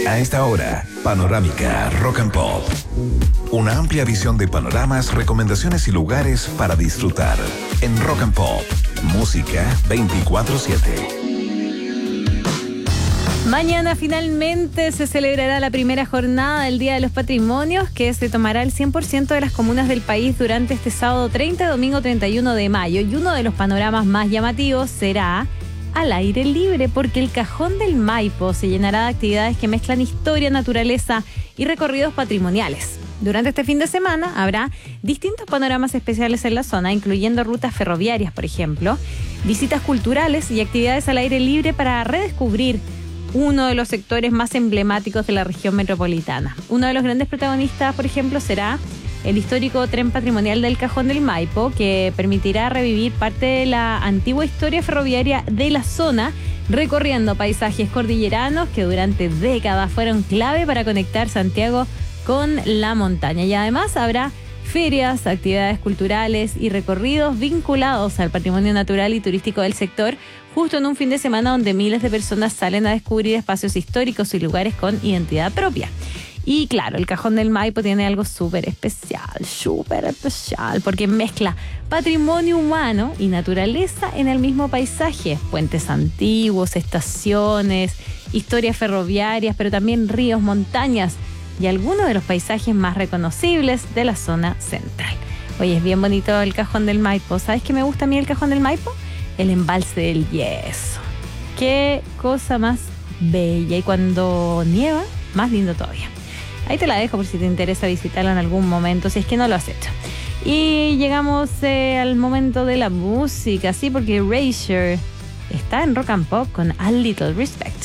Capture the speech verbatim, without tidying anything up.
A esta hora, Panorámica Rock and Pop. Una amplia visión de panoramas, recomendaciones y lugares para disfrutar. En Rock and Pop, música veinticuatro siete. Mañana finalmente se celebrará la primera jornada del Día de los Patrimonios, que se tomará el cien por ciento de las comunas del país durante este sábado treinta y domingo treinta y uno de mayo. Y uno de los panoramas más llamativos será al aire libre, porque el Cajón del Maipo se llenará de actividades que mezclan historia, naturaleza y recorridos patrimoniales. Durante este fin de semana habrá distintos panoramas especiales en la zona, incluyendo rutas ferroviarias, por ejemplo, visitas culturales y actividades al aire libre para redescubrir uno de los sectores más emblemáticos de la región metropolitana. Uno de los grandes protagonistas, por ejemplo, será el histórico tren patrimonial del Cajón del Maipo, que permitirá revivir parte de la antigua historia ferroviaria de la zona, recorriendo paisajes cordilleranos que durante décadas fueron clave para conectar Santiago con la montaña. Y además habrá ferias, actividades culturales y recorridos vinculados al patrimonio natural y turístico del sector, justo en un fin de semana donde miles de personas salen a descubrir espacios históricos y lugares con identidad propia. Y claro, el Cajón del Maipo tiene algo súper especial, súper especial, porque mezcla patrimonio humano y naturaleza en el mismo paisaje. Puentes antiguos, estaciones, historias ferroviarias, pero también ríos, montañas y algunos de los paisajes más reconocibles de la zona central. Oye, es bien bonito el Cajón del Maipo. ¿Sabes qué me gusta a mí el Cajón del Maipo? El embalse del yeso. Qué cosa más bella. Y cuando nieva, más lindo todavía. Ahí te la dejo por si te interesa visitarla en algún momento, si es que no lo has hecho. Y llegamos eh, al momento de la música, sí, porque Erasure está en Rock and Pop con A Little Respect.